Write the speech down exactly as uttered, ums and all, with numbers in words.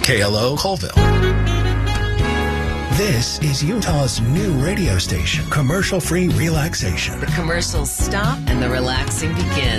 K L O Colville. This is Utah's new radio station, commercial-free relaxation. The commercials stop and the relaxing begins.